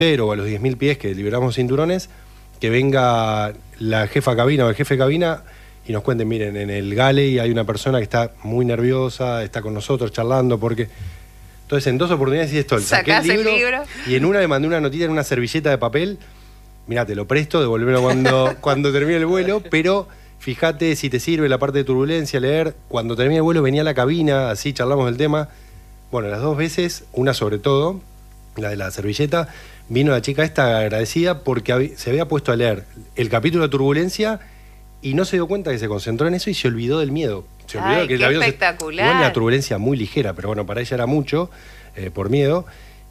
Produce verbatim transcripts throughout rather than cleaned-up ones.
o a los diez mil pies que liberamos cinturones, que venga la jefa cabina o el jefe cabina y nos cuenten, miren, en el galley hay una persona que está muy nerviosa, está con nosotros charlando porque... Entonces en dos oportunidades hice esto, saqué el libro, el libro y en una le mandé una notita en una servilleta de papel, mirá, te lo presto, devolvémelo cuando, cuando termine el vuelo, pero fíjate si te sirve la parte de turbulencia, leer, cuando termine el vuelo venía a la cabina, así charlamos del tema. Bueno, las dos veces, una sobre todo, la de la servilleta, vino la chica esta agradecida porque se había puesto a leer el capítulo de turbulencia y no se dio cuenta que se concentró en eso y se olvidó del miedo. Se olvidó Ay, que qué el avión espectacular. Se, igual una turbulencia muy ligera, pero bueno, para ella era mucho, eh, por miedo.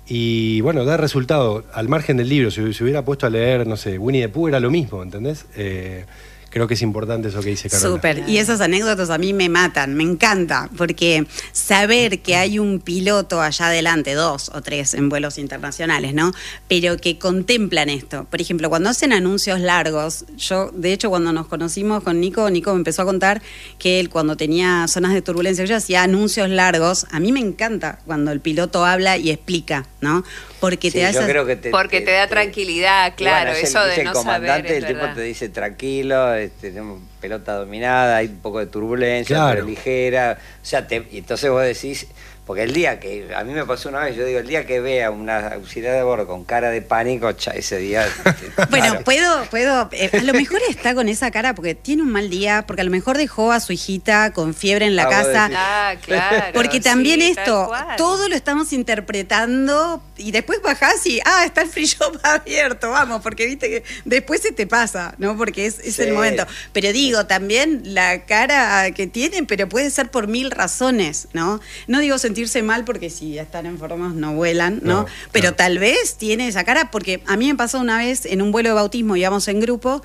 Y bueno, da resultado, al margen del libro, si se hubiera puesto a leer, no sé, Winnie the Pooh era lo mismo, ¿entendés? Eh, Creo que es importante eso que dice Carola. Súper. Y esas anécdotas a mí me matan, me encanta, porque saber que hay un piloto allá adelante, dos o tres en vuelos internacionales, ¿no? Pero que contemplan esto. Por ejemplo, cuando hacen anuncios largos, yo, de hecho, cuando nos conocimos con Nico, Nico me empezó a contar que él cuando tenía zonas de turbulencia, yo hacía anuncios largos. A mí me encanta cuando el piloto habla y explica, ¿no? Porque sí, te da yo esa... creo que te, porque te, te da te, tranquilidad, claro, bueno, eso el, de el no comandante, saber, es el tipo verdad. te dice tranquilo, este, tenemos pelota dominada, hay un poco de turbulencia, claro, pero ligera, o sea, te, y entonces vos decís, porque el día que, a mí me pasó una vez, yo digo, el día que vea una auxiliar de bordo con cara de pánico, cha, ese día... Bueno, claro. puedo, puedo, eh, a lo mejor está con esa cara porque tiene un mal día, porque a lo mejor dejó a su hijita con fiebre en la Ah, casa. Ah, claro. Porque también sí, esto, todo lo estamos interpretando y después bajás y, ah, está el free shop abierto, vamos, porque viste que después se te pasa, ¿no? Porque es, es sí. el momento. Pero digo, también la cara que tienen, pero puede ser por mil razones, ¿no? No digo sentirse mal porque si están enfermos no vuelan, ¿no? no pero claro. Tal vez tiene esa cara, porque a mí me pasó una vez en un vuelo de bautismo, íbamos en grupo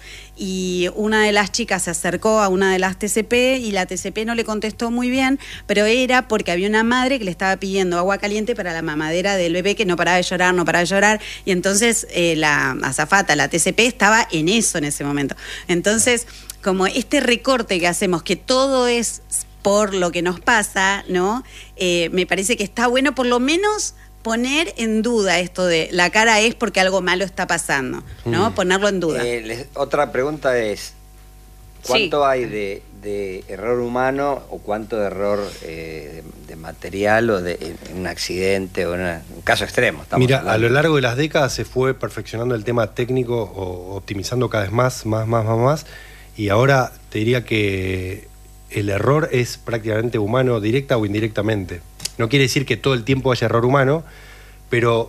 y una de las chicas se acercó a una de las T C P y la T C P no le contestó muy bien, pero era porque había una madre que le estaba pidiendo agua caliente para la mamadera del bebé que no paraba de llorar, no paraba de llorar, y entonces eh, la azafata, la T C P, estaba en eso en ese momento. Entonces, como este recorte que hacemos, que todo es por lo que nos pasa, ¿no? Eh, me parece que está bueno por lo menos poner en duda esto de la cara es porque algo malo está pasando, ¿no? Mm. Ponerlo en duda. Eh, les, otra pregunta es, ¿cuánto sí. hay de, de error humano o cuánto de error eh, de, de material o de en un accidente o en una, un caso extremo? Mira, hablando. A lo largo de las décadas se fue perfeccionando el tema técnico o optimizando cada vez más, más, más, más, más, y ahora te diría que el error es prácticamente humano, directa o indirectamente. No quiere decir que todo el tiempo haya error humano, pero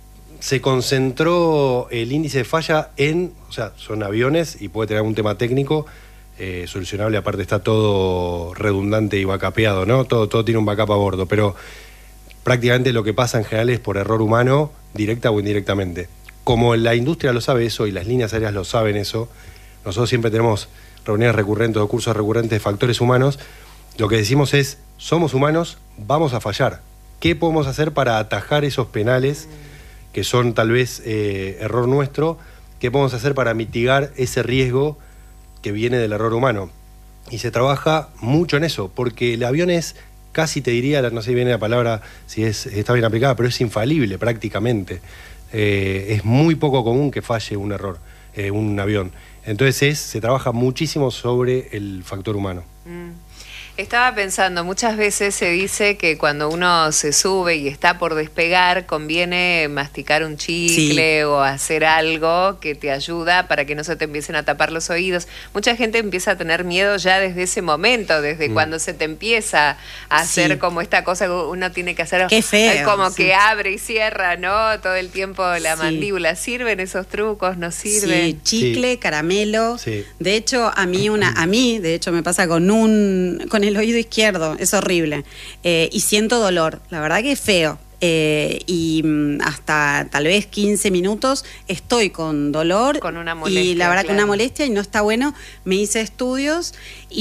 se concentró el índice de falla en, o sea, son aviones y puede tener algún tema técnico eh, solucionable, aparte está todo redundante y backupeado, ¿no? Todo, todo tiene un backup a bordo, pero prácticamente lo que pasa en general es por error humano, directa o indirectamente. Como la industria lo sabe eso y las líneas aéreas lo saben eso, nosotros siempre tenemos reuniones recurrentes o cursos recurrentes de factores humanos, lo que decimos es, somos humanos, vamos a fallar. ¿Qué podemos hacer para atajar esos penales que son tal vez eh, error nuestro? ¿Qué podemos hacer para mitigar ese riesgo que viene del error humano? Y se trabaja mucho en eso, porque el avión es, casi te diría, no sé si viene la palabra, si es, está bien aplicada, pero es infalible prácticamente. Eh, es muy poco común que falle un error, eh, un avión. Entonces es, se trabaja muchísimo sobre el factor humano. Mm. Estaba pensando, muchas veces se dice que cuando uno se sube y está por despegar, conviene masticar un chicle sí. o hacer algo que te ayuda para que no se te empiecen a tapar los oídos. Mucha gente empieza a tener miedo ya desde ese momento, desde mm. cuando se te empieza a hacer sí. como esta cosa que uno tiene que hacer. Qué feo. Como sí. que abre y cierra, ¿no? Todo el tiempo la sí. mandíbula. ¿Sirven esos trucos? ¿No sirven? Sí, chicle, sí. caramelo. Sí. De hecho, a mí, una, a mí, de hecho, me pasa con un... con el oído izquierdo, es horrible. Eh, y siento dolor, la verdad que es feo. Eh, y hasta tal vez quince minutos estoy con dolor. Con una molestia. Y la verdad claro. que una molestia y no está bueno. Me hice estudios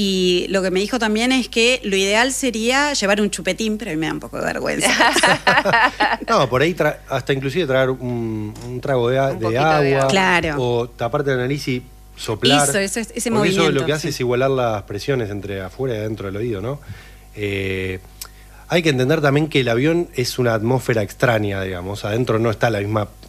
y lo que me dijo también es que lo ideal sería llevar un chupetín, pero a mí me da un poco de vergüenza. No, por ahí tra hasta inclusive traer un, un trago de, a de agua. De agua. Claro. O taparte la nariz y soplar. Eso, eso, ese Porque movimiento. eso lo que hace sí. es igualar las presiones entre afuera y adentro del oído, ¿no? Eh, hay que entender también que el avión es una atmósfera extraña, digamos. Adentro no está la misma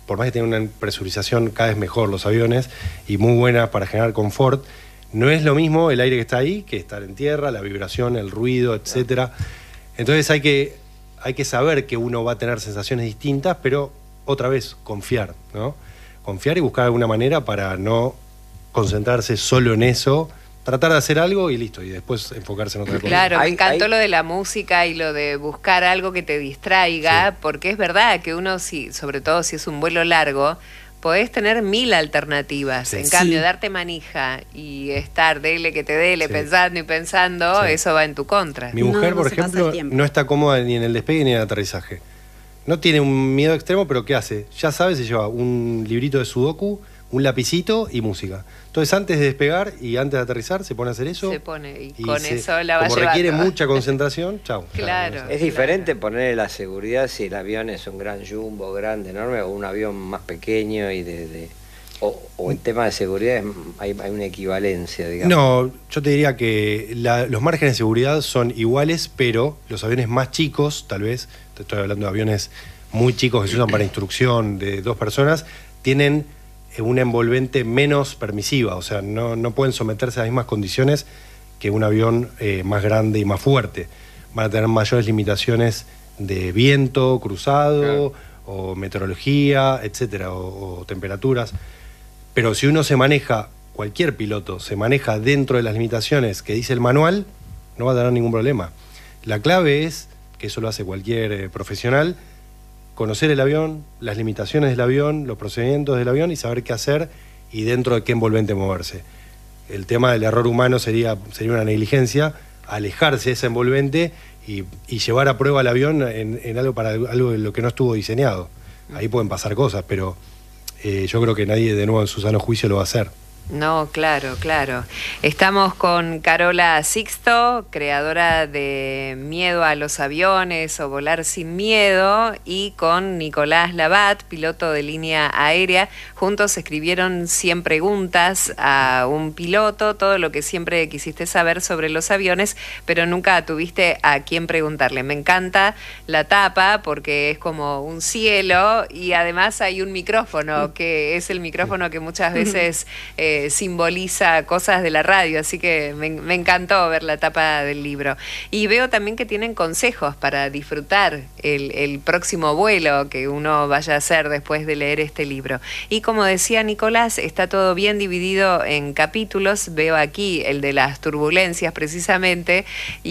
por más que tengan una presurización cada vez mejor los aviones y muy buena para generar confort, no es lo mismo el aire que está ahí que estar en tierra, la vibración, el ruido, etcétera. Entonces hay que, hay que saber que uno va a tener sensaciones distintas, pero otra vez, confiar, ¿no? Confiar y buscar alguna manera para no concentrarse solo en eso, tratar de hacer algo y listo, y después enfocarse en otra cosa. Claro, me Hay- encantó hay- lo de la música y lo de buscar algo que te distraiga, Sí. porque es verdad que uno, si, sobre todo si es un vuelo largo, podés tener mil alternativas. Sí. En cambio, Sí. darte manija y estar dele que te dele, Sí. pensando y pensando, Sí. eso va en tu contra. Mi No, mujer, no por se pasa el ejemplo, tiempo. no está cómoda ni en el despegue ni en el aterrizaje. No tiene un miedo extremo, pero ¿qué hace? Ya sabe, se lleva un librito de sudoku, un lapicito y música. Entonces, antes de despegar y antes de aterrizar, se pone a hacer eso. Se pone y, y con se- eso la va como requiere llevando. mucha concentración, chau. ya, Claro. no Es sé. diferente ponerle la seguridad si el avión es un gran jumbo, grande, enorme, o un avión más pequeño y de... de- o, o en tema de seguridad es- hay, hay una equivalencia, digamos. No, yo te diría que la- los márgenes de seguridad son iguales, pero los aviones más chicos, tal vez, te estoy hablando de aviones muy chicos que se usan para instrucción de dos personas, tienen eh, una envolvente menos permisiva, o sea, no, no pueden someterse a las mismas condiciones que un avión eh, más grande y más fuerte. Van a tener mayores limitaciones de viento cruzado, Claro. o meteorología, etcétera, o, o temperaturas. Pero si uno se maneja, cualquier piloto se maneja dentro de las limitaciones que dice el manual, no va a tener ningún problema. La clave es, que eso lo hace cualquier eh, profesional, conocer el avión, las limitaciones del avión, los procedimientos del avión y saber qué hacer y dentro de qué envolvente moverse. El tema del error humano sería, sería una negligencia, alejarse de ese envolvente y, y llevar a prueba el avión en, en algo para algo en lo que no estuvo diseñado. Ahí pueden pasar cosas, pero eh, yo creo que nadie de nuevo en su sano juicio lo va a hacer. No, claro, claro. Estamos con Carola Sixto, creadora de Miedo a los aviones o Volar sin miedo, y con Nicolás Labat, piloto de línea aérea. Juntos escribieron cien preguntas a un piloto, todo lo que siempre quisiste saber sobre los aviones, pero nunca tuviste a quién preguntarle. Me encanta la tapa porque es como un cielo y además hay un micrófono, que es el micrófono que muchas veces... Eh, simboliza cosas de la radio, así que me, me encantó ver la tapa del libro. Y veo también que tienen consejos para disfrutar el, el próximo vuelo que uno vaya a hacer después de leer este libro. Y como decía Nicolás, está todo bien dividido en capítulos. Veo aquí el de las turbulencias precisamente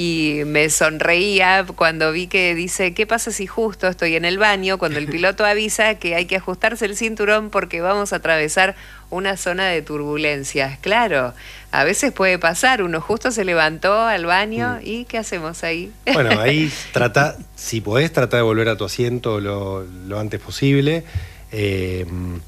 y me sonreía cuando vi que dice, ¿qué pasa si justo estoy en el baño cuando el piloto avisa que hay que ajustarse el cinturón porque vamos a atravesar una zona de turbulencias? Claro, a veces puede pasar, uno justo se levantó al baño Mm. y ¿qué hacemos ahí? Bueno, ahí trata, si podés, trata de volver a tu asiento lo, lo antes posible. Eh,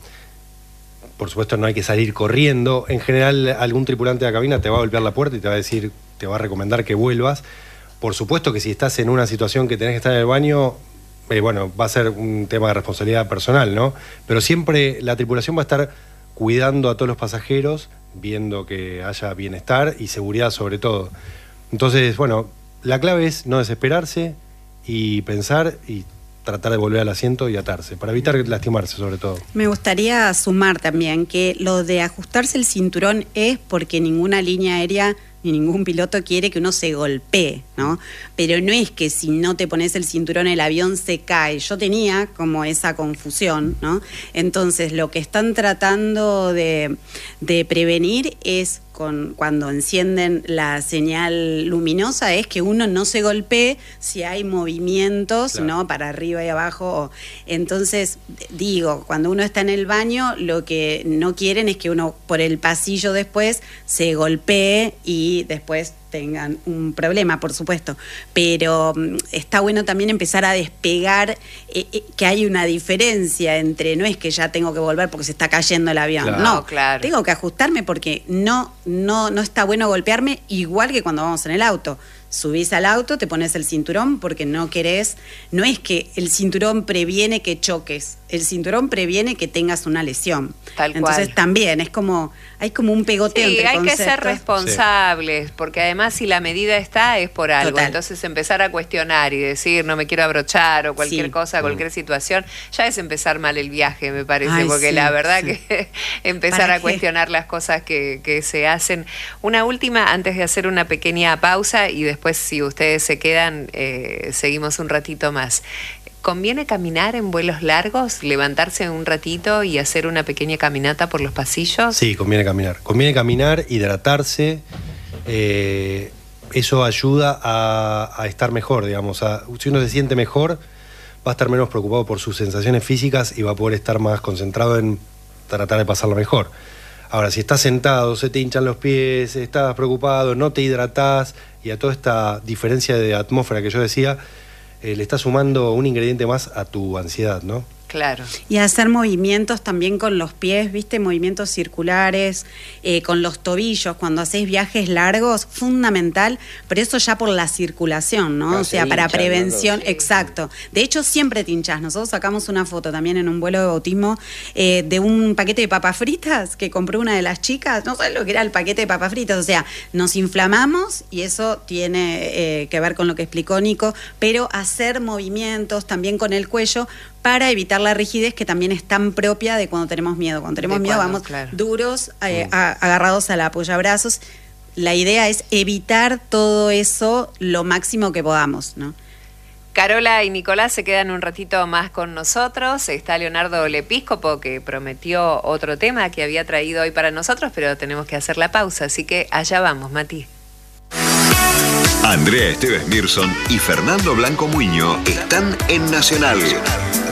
por supuesto, no hay que salir corriendo. En general, algún tripulante de la cabina te va a golpear la puerta y te va a decir, te va a recomendar que vuelvas. Por supuesto que si estás en una situación que tenés que estar en el baño, eh, bueno, va a ser un tema de responsabilidad personal, ¿no? Pero siempre la tripulación va a estar cuidando a todos los pasajeros, viendo que haya bienestar y seguridad sobre todo. Entonces, bueno, la clave es no desesperarse y pensar y tratar de volver al asiento y atarse, para evitar lastimarse sobre todo. Me gustaría sumar también que lo de ajustarse el cinturón es porque ninguna línea aérea ni ningún piloto quiere que uno se golpee, ¿no? Pero no es que si no te pones el cinturón el avión se cae. Yo tenía como esa confusión, ¿no? Entonces lo que están tratando de, de prevenir es con, cuando encienden la señal luminosa es que uno no se golpee si hay movimientos, Claro. ¿no? Para arriba y abajo. Entonces, digo, cuando uno está en el baño, lo que no quieren es que uno por el pasillo después se golpee y después tengan un problema, por supuesto. Pero mm, está bueno también empezar a despegar, eh, eh, que hay una diferencia entre, no es que ya tengo que volver porque se está cayendo el avión. Claro. No, Claro. tengo que ajustarme porque no, no, no está bueno golpearme igual que cuando vamos en el auto. subís al auto, te pones el cinturón porque no querés, no es que el cinturón previene que choques, el cinturón previene que tengas una lesión. Tal Entonces cual. también es como, hay como un pegoteo Sí, entre hay conceptos. que ser responsables, sí. porque además si la medida está es por algo. Total. Entonces empezar a cuestionar y decir no me quiero abrochar o cualquier Sí. cosa, cualquier situación, ya es empezar mal el viaje, me parece, Ay, porque sí, la verdad sí. que empezar ¿Para a qué? cuestionar las cosas que, que se hacen. Una última, antes de hacer una pequeña pausa y después si ustedes se quedan, eh, seguimos un ratito más. ¿Conviene caminar en vuelos largos? ¿Levantarse un ratito y hacer una pequeña caminata por los pasillos? Sí, conviene caminar. Conviene caminar, hidratarse. Eh, eso ayuda a, a estar mejor, digamos. A, si uno se siente mejor, va a estar menos preocupado por sus sensaciones físicas y va a poder estar más concentrado en tratar de pasarlo mejor. Ahora, si estás sentado, se te hinchan los pies, estás preocupado, no te hidratás, y a toda esta diferencia de atmósfera que yo decía, eh, le estás sumando un ingrediente más a tu ansiedad, ¿no? Claro. Y hacer movimientos también con los pies, ¿viste? Movimientos circulares, eh, con los tobillos, cuando hacéis viajes largos, fundamental, pero eso ya por la circulación, ¿no? Claro, o sea, se para hinchan, prevención, ¿no? Sí. exacto. De hecho, siempre te hinchás. Nosotros sacamos una foto también en un vuelo de bautismo eh, de un paquete de papas fritas que compró una de las chicas, no sabes lo que era el paquete de papas fritas, o sea, nos inflamamos y eso tiene eh, que ver con lo que explicó Nico, pero hacer movimientos también con el cuello para evitar la rigidez que también es tan propia de cuando tenemos miedo. Cuando tenemos De miedo cuando, vamos claro. duros, eh, a- agarrados al apoyabrazos. La idea es evitar todo eso lo máximo que podamos, ¿no? Carola y Nicolás se quedan un ratito más con nosotros. Está Leonardo Lepíscopo, que prometió otro tema que había traído hoy para nosotros, pero tenemos que hacer la pausa, así que allá vamos, Mati. Andrea Esteves Mirson y Fernando Blanco Muño están en Nacional,